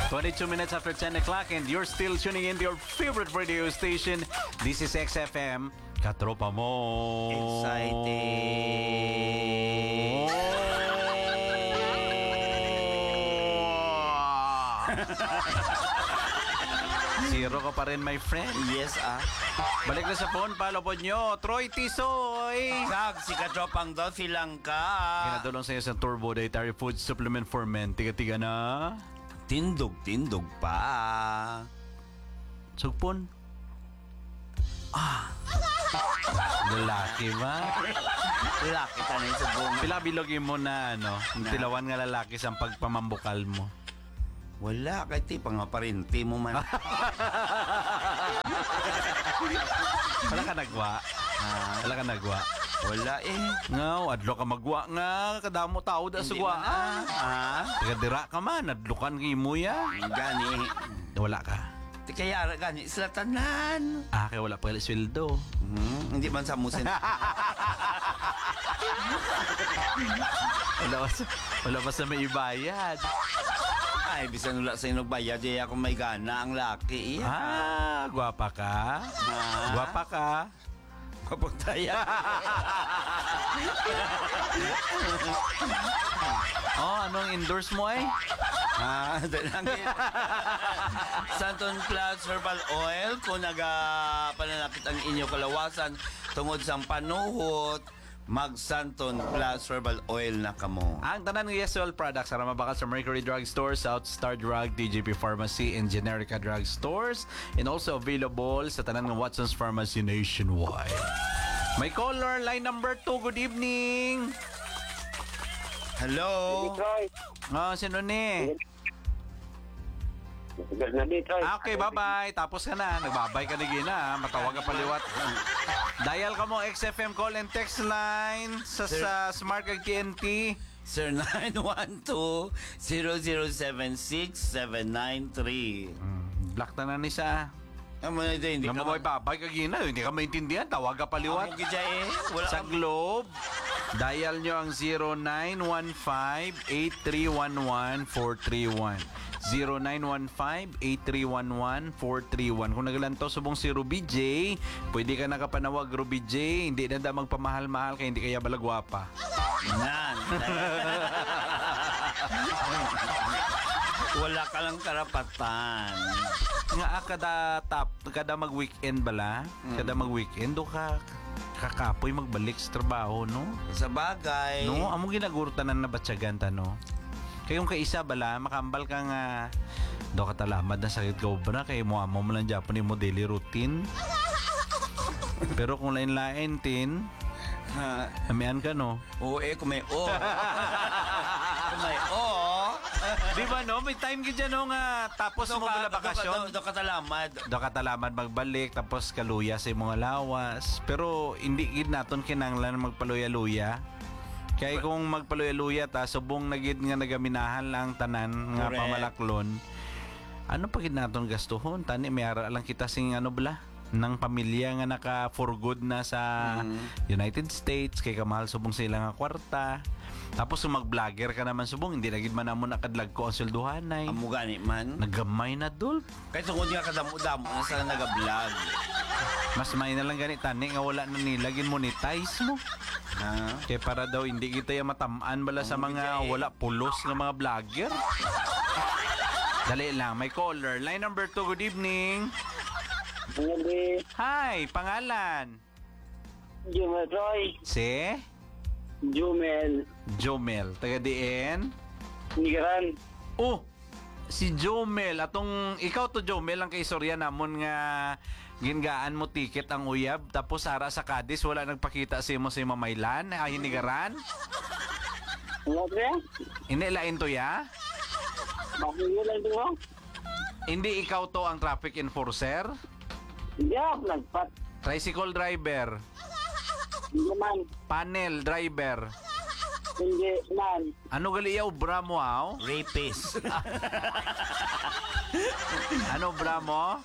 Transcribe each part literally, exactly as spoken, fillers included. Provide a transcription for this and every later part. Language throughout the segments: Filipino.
twenty-two minutes after ten o'clock and you're still tuning in to your favorite radio station. This is X F M. Katropa mo. Exciting. Zero ka pa rin, my friend. Yes, ah. Balik na sa phone, palo po nyo. Troy Tisoy. Sag, si Katropang daw, silang ka. Kinadulong sa iyo sa Turbo Dietary Food Supplement for Men. Tiga-tiga na. Tindog-tindog pa. Sugpon. Ah. Lalaki ba? Laki ka na yung subong. Pila bilogin mo na ano, Na? tilawan nga lalaki sa pagpamambukal mo. Wala, kay ti pangaparinti mo man. Wala ka nagwa. Ah, Wala ka nagwa. wala eh. Ngaw, adlo ka magwa nga. Kadamo tao da Hindi sugwa. man, ah. Ah, Tagadira ka man, adlukan kay mo ya. gani. Wala ka. Ti kaya gani, sila tanan. Ah, kaya wala pa kaya sweldo. Hmm, hindi man sa musin. Wala pa sa, wala pa sa may ibayad. Ay, bisan wala sa inugbayad, di ako may gana ang laki. Iya. Ah, gwapa ka. Ah. Gwapa ka. Kapagtaya. Oh, anong endorse mo ay? Ah, dalangin. Santon Plus Herbal Oil kung nagapananakit ang inyong kalawasan tungod sa panuhot, mag Santon Plus Herbal Oil na kamo. Ang tanan ng Yes Well products ara mabakal sa Mercury Drug Store, South Star Drug, D J P Pharmacy, and Generica Drug Stores, and also available sa tanan ng Watson's Pharmacy nationwide. May caller, line number two. Good evening. Hello? Troy. Oh, sino ni? Bernadette, Troy. Ah, okay, bye-bye. Tapos ka na. Nagbabay ka na gina. Matawag ka paliwat. Dial ka mo X F M call and text line sa, Sir. sa Smart Kag T N T. Sir nine one two, zero zero seven six, seven nine three. Hmm, block na na ni sa. Amo na ito, hindi Hindi ka ka babay ka gina. Hindi ka maintindihan. Tawag ka paliwat. Amo gidya eh. Wala Sa Globe, dial nyo ang zero nine one five, eight three one one, four three one. zero nine one five, eight three one one, four three one. Kung nagalanto subong si Ruby J, pwede ka nakapanawag Ruby J. Hindi na da magpamahal-mahal kaya hindi kaya balagwapa. Nan. Wala ka lang karapatan. Nga ah, kada tap, kada mag-weekend bala, kada mag-weekend do ka kakapoy magbalik sa trabaho, no? Sa bagay. No, amo ginagurtanan na batyagan ta, no? Kayong kaisa bala, makambal ka nga do katalamad na sakit ka ba na kay mo amo mo lang Japanese mo daily routine. Pero kung lain-lain tin, Ha, amian ka, no? oo eh, kung may o. Kung may o. Di ba, no? May time ka dyan, no, nga tapos mo bala bakasyon. Do katalamad. Do katalamad magbalik, tapos kaluya sa mga lawas. Pero hindi gid naton kinanglan magpaluya-luya. Kaya kung magpaluya-luya ta, subong nagid nga nagaminahan lang tanan nga Correct. pamalaklon. Ano pa gid naton gastuhon? Tani may ara lang kita sing ano bala ng pamilya nga naka for good na sa Mhm. United States kay kamahal subong sila nga kwarta. Tapos kung mag-vlogger ka naman subong, hindi na gid man amo nakadlag ko ang swelduhanay. Amo gani man. Nagamay na dul. Kaya tungkol nga kadamo-damo na sa nag-vlog. Mas may na lang ganit tani nga wala na nila gin monetize mo. Ha? Kaya para daw hindi kita yung matamaan bala sa Ang mga bigay. wala pulos ng mga vlogger. Dali lang, may caller. Line number two, good evening. Hindi. Hi, pangalan? Jumel, Troy. Si? Jumel. Jomel. Taga diin? Nigaran. Oh, si Jomel. Atong, ikaw to Jomel, ang kaistorya namon nga gingaan mo ticket ang uyab. Tapos ara sa Cadiz, wala nagpakita si mo si Mamaylan. Ay, hinigaran. Ano ba? Hindi, lain to ya? Bakit yun lang ito mo? Hindi ikaw to ang traffic enforcer? Hindi ako nagpat. Tricycle driver? Hindi man. Panel driver? Hindi man. Ano gali yaw bra mo aw? Rapist. Ano bra mo?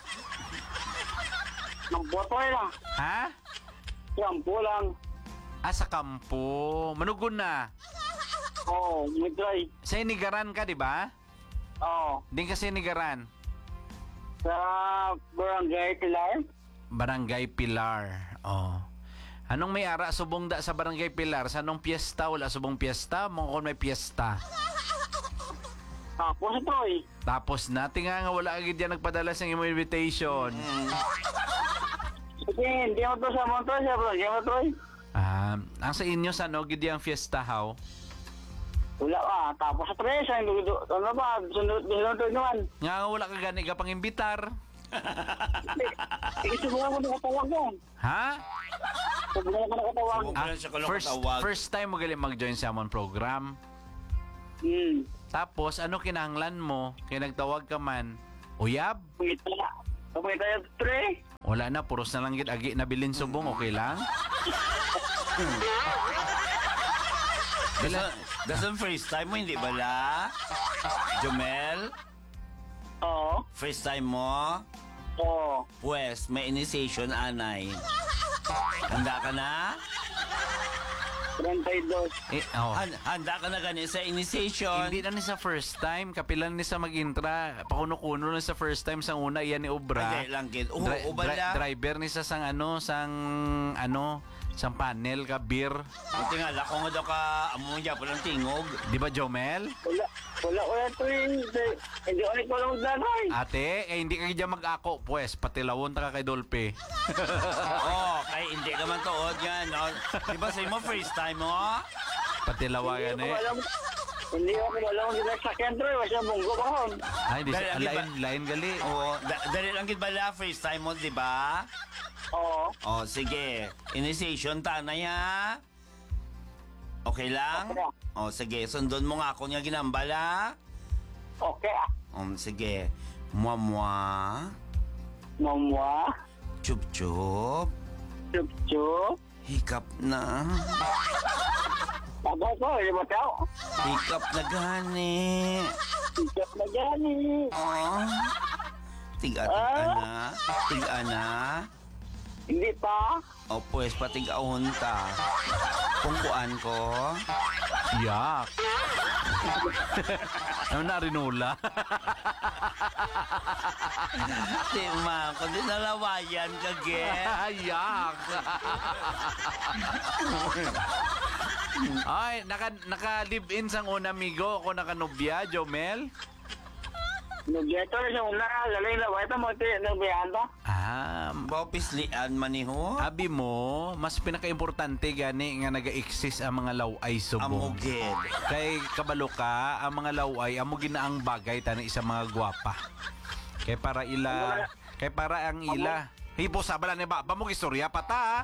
Ang botoy lang. Ha? Sampo lang. Ah, sa kampo. Manugon na. Oo, may try. Sa inigaran ka, di ba? Oo. Din kasi nigaran. Sa Barangay Pilar. Barangay Pilar. Oh. Anong may ara subong da sa Barangay Pilar? Sa anong piyesta? Wala subong piyesta? Mga kung may piyesta. Tapos ito eh. Tapos na, tinga nga wala agad yan nagpadala sa imo invitation. Kasi hindi mo to sa motor, sa Barangay mo to eh. Ah, ang sa inyo sa no, gid ang fiesta how? Wala ka. Tapos sa tres, ano ano ba? Sunod, sunod naman. Nga nga wala ka gani ka pang imbitar. Isubukan mo na katawag yan. Ha? Subukan mo na katawag. Subukan. Wala siya kalong first, katawag. first time mo gali mag-join sa amon program. Hmm. Tapos, ano kinahanglan mo? Kaya nagtawag ka man, uyab? Pumita na. Pumita yung tres. Wala na, puros na lang gid agi na bilin subong, okay lang? Dasan, dasan first time mo, hindi ba la? Jomel? Oo. First time mo? Oo. Pues, may initiation, anay. Handa ka na? thirty-two. Eh, oh. Han- handa ka na gani sa initiation? Hindi na ni sa first time, kapilan ni sa mag-intra. Pakuno-kuno na sa first time sang una iyan ni Obra. Hindi lang gid. Oo, Dri- ubala. dri- driver ni sa sang ano, sang ano, sang panel ka beer. Buti nga, lako nga daw ka, amo niya, palang tingog. Di ba, Jomel? Wala. Wala ko yung tres. Hindi ko ito lang magdanay. Ate, eh hindi ka dyan mag-ako. Pues, patilawon ta ka kay Dolpe. Oh, kay hindi ka man tuod nga, no? Di ba sa mo first time mo? Patilawa Hindi yan ko eh. alam. Hindi ko alam kung sila sa kentro. Wala bunggo ba kon? Ay, di Dali, siya. di ba- Lain, lain gali. Oo, da- dali lang gid bala first time mo, di ba? Oo. Oh, sige. Initiation tanay ha. Okay lang? Okay. Oh, sige. Sundon mo nga ako niya ginambala. Okay ah. Um, sige. Mwa-mwa. Mamwa. Chup-chup. Chup-chup. Hikap na. Bagay ko. Hindi mo tao. Hikap na gani. Chup na dyan eh. Oh. Tiga-tiga na. Tiga na. Hindi pa. O pues, patigaon ta. Kungkuan ko. Yak. Ano na, rinula? Di ma, kundi nalawayan ka, ge. Yak. Ay, naka, naka-live-in sang una amigo ako nakanobya, Jomel. Nagyeto na siya una. Lalay na. Wala mo ito. Nagbiyahan to. Ah, Bao pislian maniho. abi mo, mas pinaka-importante gani nga naga-exist ang mga laway subong. Amugid. Kay kabalo ka, ang mga laway amo ginaang bagay tani sa mga gwapa. Kay para ila, kay para ang ila. Hipo sabala ni baba mo istorya pa ta.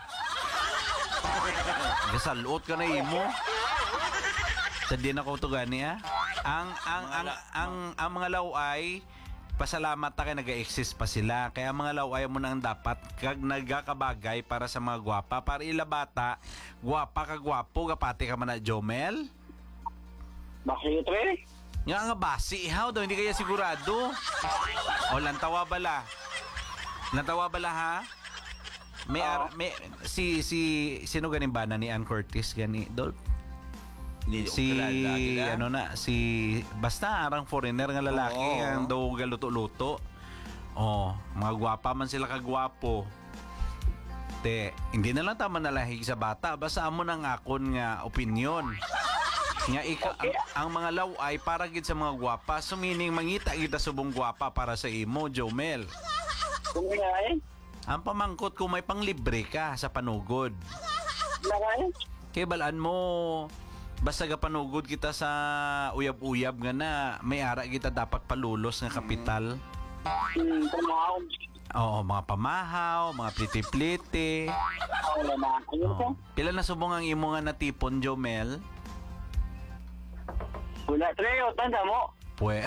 Gasalot ka na imo. Sa di na ko to gani ha. Ang ang ang ang ang mga laway pasalamat ta kay naga-exist pa sila. Kaya ang mga laway mo nang dapat kag nagakabagay para sa mga gwapa. Para ila bata, gwapa ka gwapo, gapati ka man na Jomel. Basta yung tres. Nga nga basi, how daw, hindi kaya sigurado. O, lantawa bala. Lantawa bala ha? May, ar- may si, si, sino ganing bana ni Ann Curtis gani, Dol? Hindi ko Si, kilala, kilala. ano na, si, basta arang foreigner nga lalaki, Oo. ang daw galuto-luto. Oh, mga gwapa man sila kagwapo. Te, hindi na lang tama nalahig sa bata, basta amo nang akon nga opinion. Nga ika, ang, ang mga laway para gid sa mga gwapa, so meaning mangita kita subong gwapa para sa imo, Jomel. Kung nga eh. Ang pamangkot kung may panglibre ka sa panugod. Nakay. Kaya balaan mo, basta ga panugod kita sa uyab-uyab nga na, may ara kita dapat palulos nga kapital. Hmm. Tumawag. Oo, mga pamahaw, mga pliti-pliti. Wala na. Ayun ko. Oo. Pila na subong ang imo nga natipon, Jomel? Wala tres. O, tanda mo. Pwe.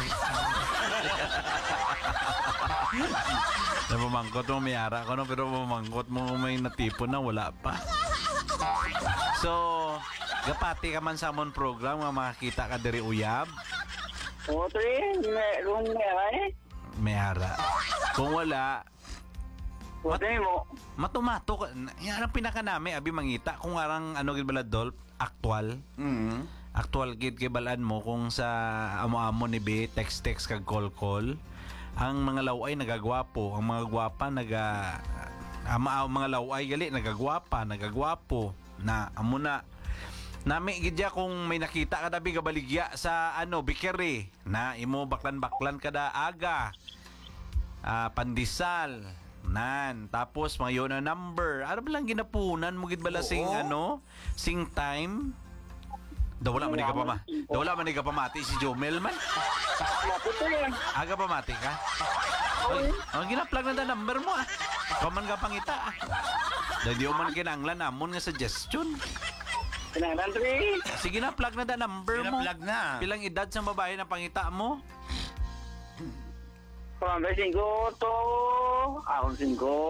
Napamangkot mo, may ara ko no, pero pamangkot mo may natipon na, wala pa. So, gapati ka man sa amon program, nga makakita ka diri uyab, O, tres. Meron nga eh. may ara. Kung wala, O, tres mo. matumato ka. Yan ang pinaka nami, abi mangita. Kung arang ano gid bala Dolph, actual. Mm. Actual gid kay balaan mo kung sa amo-amo ni be text-text kag call-call. Ang mga laway nagagwapo, ang mga gwapa naga ama ang mga laway gali nagagwapa, nagagwapo na amo na. Nami gidya kung may nakita ka tabi kabaligya sa ano bikeri na imo baklan-baklan kada aga. Ah, pandesal nan tapos mga yun na number. Ano ba lang ginapunan mo gid bala sing Oo. ano? Sing time? Daw wala man ni ka pa ma. Daw wala man ni ka pamati si Jomel man. Maputo yan. Aga pamati ka? Oy, ang ginaplag na da number mo ah. Kaman ka pangita ah. Dahil man kinanglan namon nga suggestion. Pinangan tre. Sige na, plug na da number mo. Pina-plug na. Pilang edad sa babae na pangita mo? Pambe singgo to. Ako singgo.